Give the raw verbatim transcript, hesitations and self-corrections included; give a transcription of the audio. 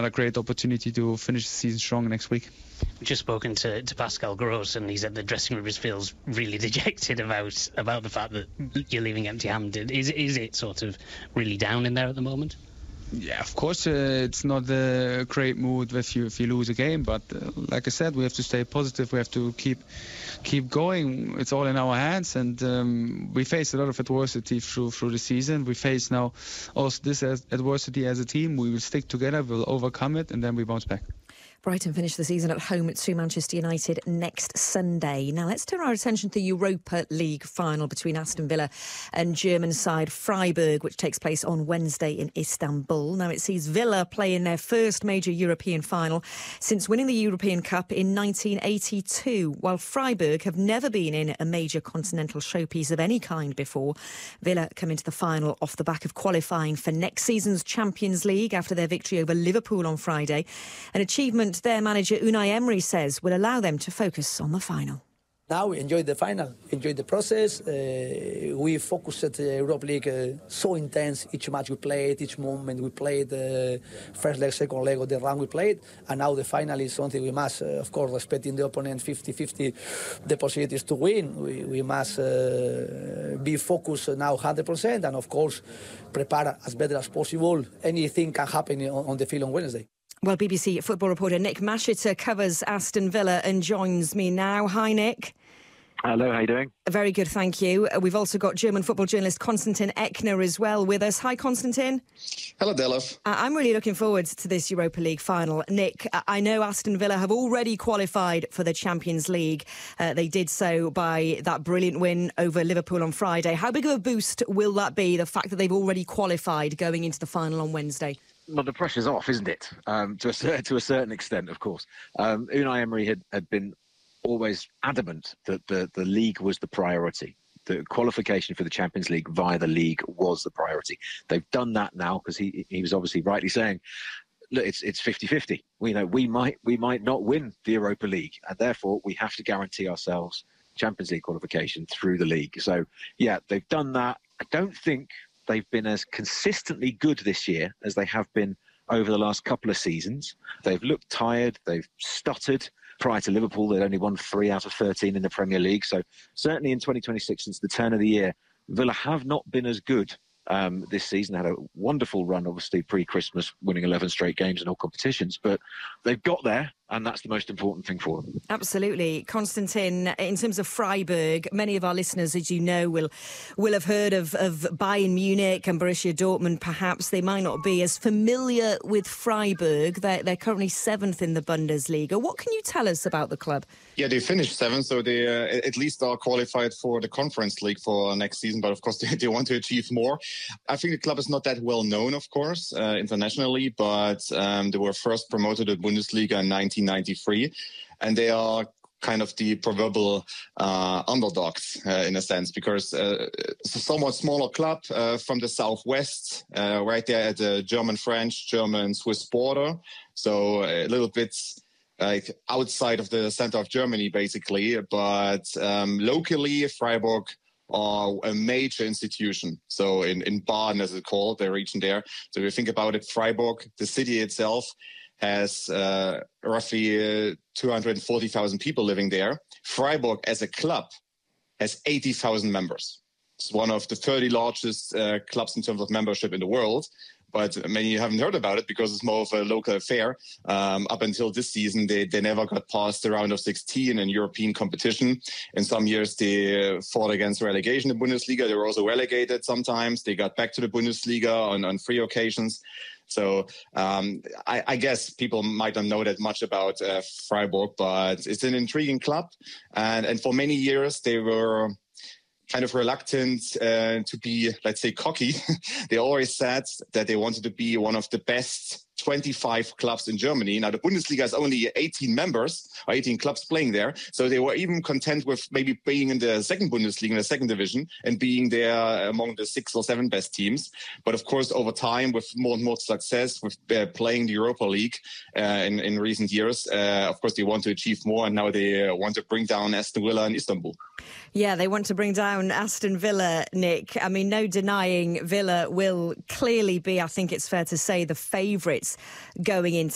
another great opportunity to finish the season strong next week. We've just spoken to, to Pascal Gross, and he's at the dressing room, feels really dejected about about the fact that you're leaving empty-handed. Is, is it sort of really down in there at the moment? Yeah, of course, uh, it's not a great mood if you if you lose a game, but uh, like I said, we have to stay positive. We have to keep keep going. It's all in our hands, and um, we faced a lot of adversity through through the season. We face now also this as adversity as a team. We will stick together, we'll overcome it, and then we bounce back. Brighton finish the season at home to Manchester United next Sunday. Now let's turn our attention to the Europa League final between Aston Villa and German side Freiburg, which takes place on Wednesday in Istanbul. Now it sees Villa play in their first major European final since winning the European Cup in nineteen eighty-two, while Freiburg have never been in a major continental showpiece of any kind before. Villa come into the final off the back of qualifying for next season's Champions League after their victory over Liverpool on Friday, an achievement their manager Unai Emery says will allow them to focus on the final. Now we enjoy the final, enjoy the process. Uh, we focused at the Europa League uh, so intense. Each match we played, each moment we played, uh, first leg, second leg of the round we played. And now the final is something we must, uh, of course, respecting the opponent fifty-fifty, the possibilities to win. We, we must uh, be focused now one hundred percent and, of course, prepare as better as possible. Anything can happen on, on the field on Wednesday. Well, B B C football reporter Nick Masheter covers Aston Villa and joins me now. Hi, Nick. Hello, how are you doing? Very good, thank you. We've also got German football journalist Konstantin Eckner as well with us. Hi, Konstantin. Hello, Delaf. I'm really looking forward to this Europa League final. Nick, I know Aston Villa have already qualified for the Champions League. Uh, they did so by that brilliant win over Liverpool on Friday. How big of a boost will that be, the fact that they've already qualified going into the final on Wednesday? Well, the pressure's off, isn't it? Um, to a to a certain extent, of course. Um, Unai Emery had, had been always adamant that the, the league was the priority. The qualification for the Champions League via the league was the priority. They've done that now because he he was obviously rightly saying, look, it's it's fifty-fifty. We know we might we might not win the Europa League, and therefore we have to guarantee ourselves Champions League qualification through the league. So yeah, they've done that. I don't think they've been as consistently good this year as they have been over the last couple of seasons. They've looked tired, they've stuttered. Prior to Liverpool, they'd only won three out of thirteen in the Premier League. So certainly in twenty twenty-six, since the turn of the year, Villa have not been as good um, this season. Had a wonderful run, obviously, pre-Christmas, winning eleven straight games in all competitions. But they've got there, and that's the most important thing for them. Absolutely. Konstantin, in terms of Freiburg, many of our listeners, as you know, will will have heard of, of Bayern Munich and Borussia Dortmund, perhaps. They might not be as familiar with Freiburg. They're, they're currently seventh in the Bundesliga. What can you tell us about the club? Yeah, they finished seventh, so they uh, at least are qualified for the Conference League for next season, but of course they, they want to achieve more. I think the club is not that well known, of course, uh, internationally, but um, they were first promoted to Bundesliga in nineteen ninety-three, and they are kind of the proverbial uh, underdogs uh, in a sense, because uh, it's a somewhat smaller club uh, from the southwest, uh, right there at the German-French, German-Swiss border. So a little bit like outside of the center of Germany, basically. But um, locally, Freiburg are a major institution. So in, in Baden, as it's called, the region there. So if you think about it, Freiburg, the city itself, has uh, roughly uh, two hundred forty thousand people living there. Freiburg, as a club, has eighty thousand members. It's one of the thirty largest uh, clubs in terms of membership in the world. But many haven't heard about it because it's more of a local affair. Um, up until this season, they, they never got past the round of sixteen in European competition. In some years, they fought against relegation in the Bundesliga. They were also relegated sometimes. They got back to the Bundesliga on, on three occasions. So um, I, I guess people might not know that much about uh, Freiburg, but it's an intriguing club. And, and for many years, they were kind of reluctant uh, to be, let's say, cocky. They always said that they wanted to be one of the best twenty-five clubs in Germany. Now, the Bundesliga has only eighteen members, or eighteen clubs playing there. So they were even content with maybe being in the second Bundesliga, in the second division, and being there among the six or seven best teams. But of course, over time, with more and more success, with uh, playing the Europa League uh, in, in recent years, uh, of course, they want to achieve more. And now they uh, want to bring down Aston Villa in Istanbul. Yeah, they want to bring down Aston Villa, Nick. I mean, no denying Villa will clearly be, I think it's fair to say, the favourites going into